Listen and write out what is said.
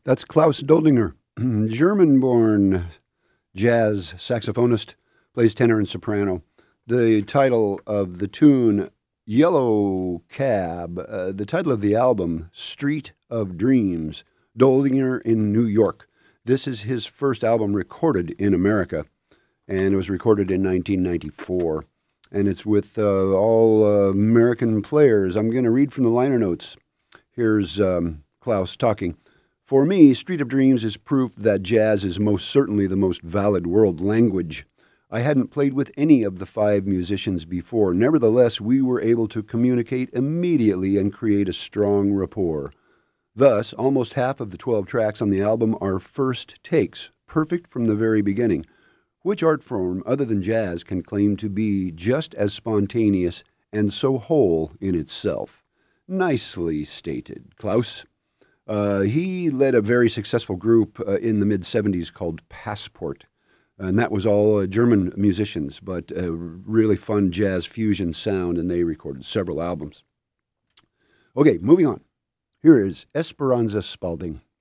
That's Klaus Doldinger, German-born jazz saxophonist, plays tenor and soprano. The title of the tune, Yellow Cab, the title of the album, Street of Dreams, Doldinger in New York. This is his first album recorded in America, and it was recorded in 1994. And it's with all American players. I'm going to read from the liner notes. Here's Klaus talking. For me, Street of Dreams is proof that jazz is most certainly the most valid world language. I hadn't played with any of the 5 musicians before. Nevertheless, we were able to communicate immediately and create a strong rapport. Thus, almost half of the 12 tracks on the album are first takes, perfect from the very beginning. Which art form, other than jazz, can claim to be just as spontaneous and so whole in itself? Nicely stated, Klaus. He led a very successful group in the mid-'70s called Passport. And that was all German musicians, but a really fun jazz fusion sound, and they recorded several albums. Okay, moving on. Here is Esperanza Spalding.